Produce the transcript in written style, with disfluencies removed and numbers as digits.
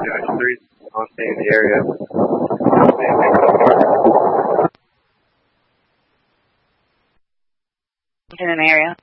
Yeah, 3 on stay in the area. In an area.